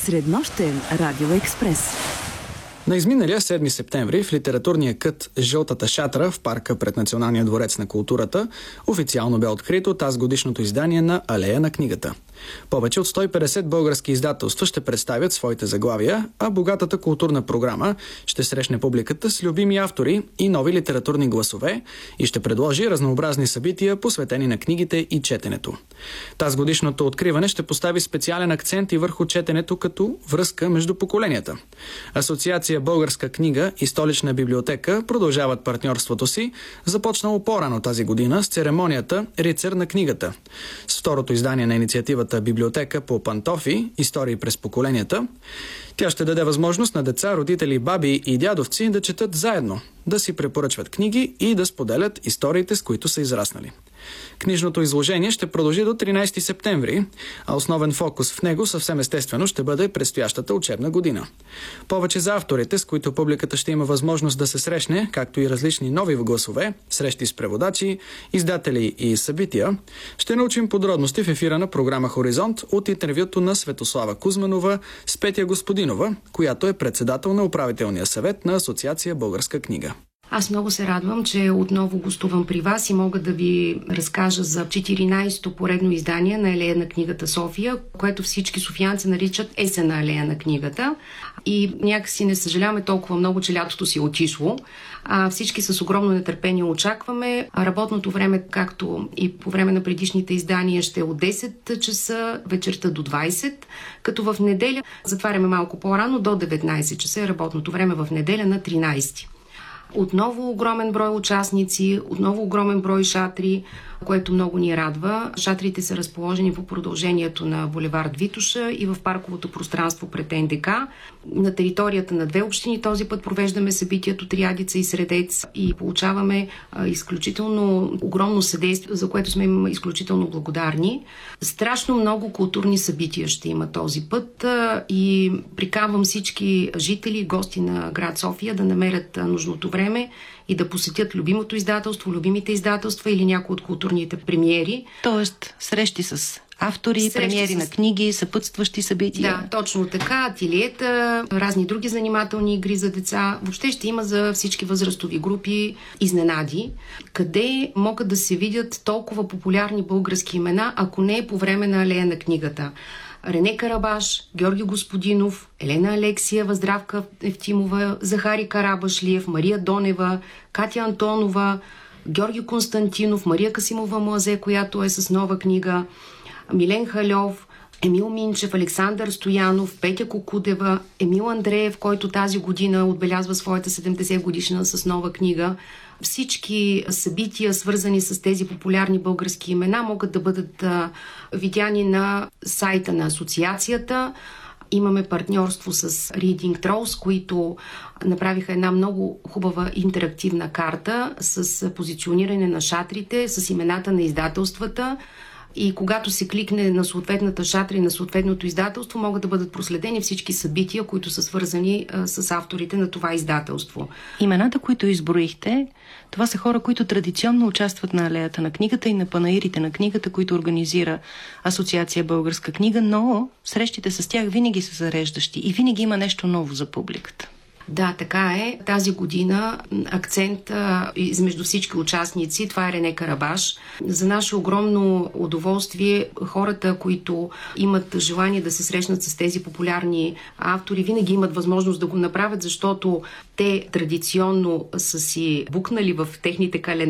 Среднощен радиоекспрес. На изминалия 7 септември в литературния кът «Жълтата шатра» в парка пред Националния дворец на културата официално бе открито тазгодишното издание на Алея на книгата. Повече от 150 български издателства ще представят своите заглавия, а богатата културна програма ще срещне публиката с любими автори и нови литературни гласове и ще предложи разнообразни събития, посветени на книгите и четенето. Тазгодишното откриване ще постави специален акцент и върху четенето като връзка между поколенията. Асоциация Българска книга и Столична библиотека продължават партньорството си, започнало по-рано тази година с церемонията «Рицар на книгата». С второто издание на инициативата «Библиотека по пантофи. Истории през поколенията», тя ще даде възможност на деца, родители, баби и дядовци да четат заедно, да си препоръчват книги и да споделят историите, с които са израснали. Книжното изложение ще продължи до 13 септември, а основен фокус в него съвсем естествено ще бъде предстоящата учебна година. Повече за авторите, с които публиката ще има възможност да се срещне, както и различни нови гласове, срещи с преводачи, издатели и събития, ще научим подробности в ефира на програма «Хоризонт» от интервюто на Светослава Кузманова с Петя Господинова, която е председател на управителния съвет на Асоциация Българска книга. Аз много се радвам, че отново гостувам при вас и мога да ви разкажа за 14-то поредно издание на Алея на книгата София, което всички софиянци наричат Есенна алея на книгата. И някакси не съжаляваме толкова много, че лятото си е отишло. Всички с огромно нетърпение очакваме. Работното време, както и по време на предишните издания, ще е от 10 часа вечерта до 20, като в неделя затваряме малко по-рано, до 19 часа е работното време в неделя на 13. Отново огромен брой участници, отново огромен брой шатри, което много ни радва. Шатрите са разположени по продължението на булевард Витоша и в парковото пространство пред НДК. На територията на две общини този път провеждаме събитието Триадица и Средец и получаваме изключително огромно съдействие, за което сме им изключително благодарни. Страшно много културни събития ще има този път и приканвам всички жители и гости на град София да намерят нужното време и да посетят любимото издателство, любимите издателства или някои от културните премиери. Тоест срещи с автори, премиери на книги, съпътстващи събития. Да, точно така. Ателиета, разни други занимателни игри за деца. Въобще ще има за всички възрастови групи изненади, къде могат да се видят толкова популярни български имена, ако не е по време на Алея на книгата. Рене Карабаш, Георги Господинов, Елена Алексиева, Здравка Евтимова, Захари Карабашлиев, Мария Донева, Катя Антонова, Георги Константинов, Мария Касимова-Млазе, която е с нова книга, Милен Халев, Емил Минчев, Александър Стоянов, Петя Кокудева, Емил Андреев, който тази година отбелязва своята 70 годишна с нова книга. Всички събития, свързани с тези популярни български имена, могат да бъдат видяни на сайта на асоциацията. Имаме партньорство с Reading Trolls, които направиха една много хубава интерактивна карта с позициониране на шатрите, с имената на издателствата. И когато се кликне на съответната шатра и на съответното издателство, могат да бъдат проследени всички събития, които са свързани с авторите на това издателство. Имената, които изброихте, това са хора, които традиционно участват на Алеята на книгата и на панаирите на книгата, които организира Асоциация Българска книга, но срещите с тях винаги са зареждащи и винаги има нещо ново за публиката. Да, така е. Тази година акцент измежду всички участници, това е Рене Карабаш. За наше огромно удоволствие, хората, които имат желание да се срещнат с тези популярни автори, винаги имат възможност да го направят, защото те традиционно са си букнали в техните календари